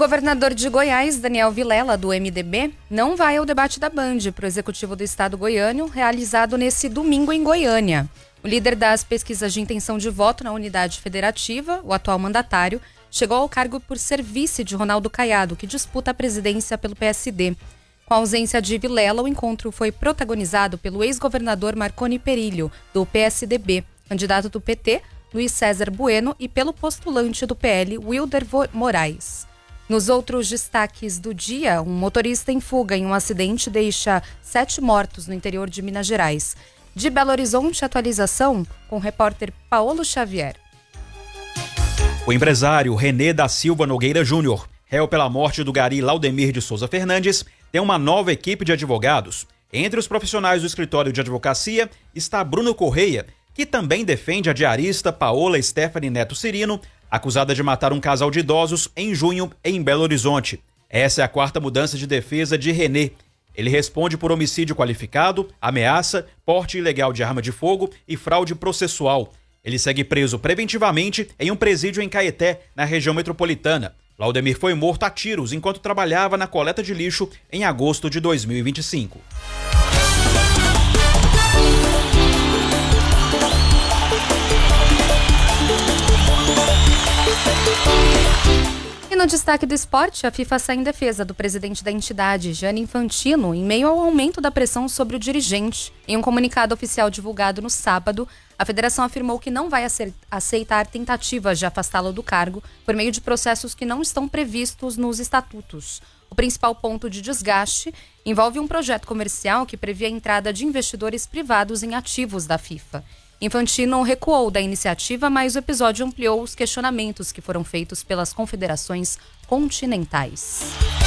governador de Goiás, Daniel Vilela, do MDB, não vai ao debate da Band para o Executivo do Estado goiano, realizado nesse domingo em Goiânia. O líder das pesquisas de intenção de voto na unidade federativa, o atual mandatário, chegou ao cargo por ser vice de Ronaldo Caiado, que disputa a presidência pelo PSD. Com a ausência de Vilela, o encontro foi protagonizado pelo ex-governador Marconi Perillo, do PSDB, candidato do PT, Luiz César Bueno, e pelo postulante do PL, Wilder Moraes. Nos outros destaques do dia, um motorista em fuga em um acidente deixa 7 mortos no interior de Minas Gerais. De Belo Horizonte, atualização com o repórter Paulo Xavier. O empresário René da Silva Nogueira Júnior, réu pela morte do gari Laudemir de Souza Fernandes, tem uma nova equipe de advogados. Entre os profissionais do escritório de advocacia está Bruno Correia, que também defende a diarista Paola Stephanie Neto Cirino, acusada de matar um casal de idosos em junho em Belo Horizonte. Essa é a 4ª mudança de defesa de René. Ele responde por homicídio qualificado, ameaça, porte ilegal de arma de fogo e fraude processual. Ele segue preso preventivamente em um presídio em Caeté, na região metropolitana. Laudemir foi morto a tiros enquanto trabalhava na coleta de lixo em agosto de 2025. E no destaque do esporte, a FIFA sai em defesa do presidente da entidade, Gianni Infantino, em meio ao aumento da pressão sobre o dirigente. Em um comunicado oficial divulgado no sábado, a federação afirmou que não vai aceitar tentativas de afastá-lo do cargo por meio de processos que não estão previstos nos estatutos. O principal ponto de desgaste envolve um projeto comercial que prevê a entrada de investidores privados em ativos da FIFA. Infantino recuou da iniciativa, mas o episódio ampliou os questionamentos que foram feitos pelas confederações continentais.